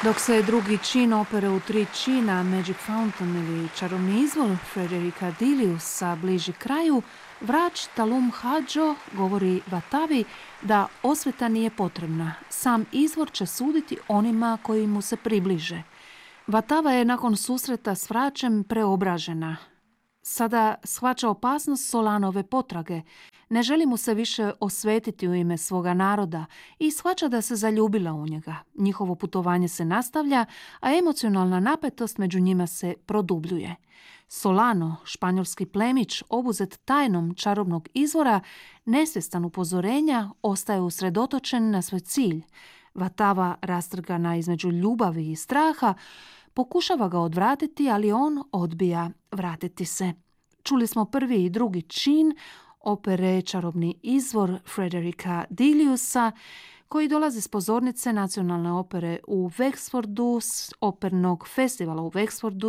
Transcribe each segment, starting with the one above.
Dok se drugi čin opere u tri čina, Magic Fountain ili Čarobni izvor Frederika Diliusa bliži kraju, vrač Talum Hadžo govori Vatavi da osveta nije potrebna. Sam izvor će suditi onima koji mu se približe. Vatava je nakon susreta s vračem preobražena. Sada shvaća opasnost Solanove potrage. Ne želi mu se više osvetiti u ime svoga naroda i shvaća da se zaljubila u njega. Njihovo putovanje se nastavlja, a emocionalna napetost među njima se produbljuje. Solano, španjolski plemić, obuzet tajnom čarobnog izvora, nesvjestan upozorenja, ostaje usredotočen na svoj cilj. Vatava, rastrgana između ljubavi i straha, pokušava ga odvratiti, ali on odbija vratiti se. Čuli smo prvi i drugi čin opere Čarobni izvor Frederika Diliusa, koji dolazi s pozornice Nacionalne opere u Wexfordu s opernog festivala u Wexfordu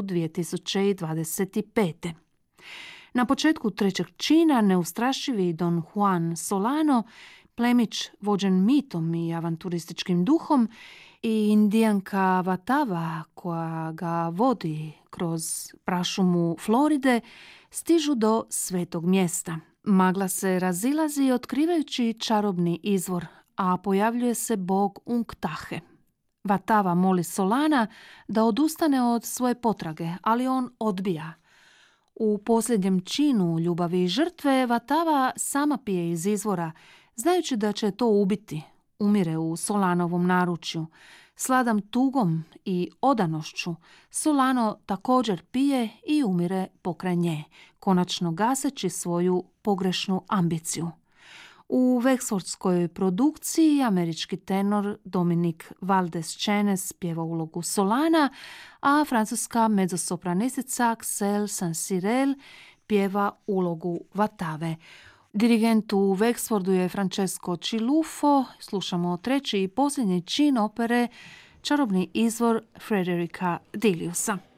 2025. Na početku trećeg čina neustrašivi Don Juan Solano, plemić vođen mitom i avanturističkim duhom, i indijanka Vatava koja ga vodi kroz prašumu Floride, stižu do svetog mjesta. Magla se razilazi otkrivajući čarobni izvor, a pojavljuje se bog Unktahe. Vatava moli Solana da odustane od svoje potrage, ali on odbija. U posljednjem činu ljubavi i žrtve Vatava sama pije iz izvora, znajući da će to ubiti. Umire u Solanovom naručju. Sladam tugom i odanošću Solano također pije i umire pokraj nje, konačno gaseći svoju pogrešnu ambiciju. U Wexfordskoj produkciji američki tenor Dominic Valdes-Chenes pjeva ulogu Solana, a francuska mezzosopranistica Axelle Saint-Cyril pjeva ulogu Vatave. Dirigent u Wexfordu je Francesco Cilufo. Slušamo treći i posljednji čin opere Čarobni izvor Frederika Diliusa.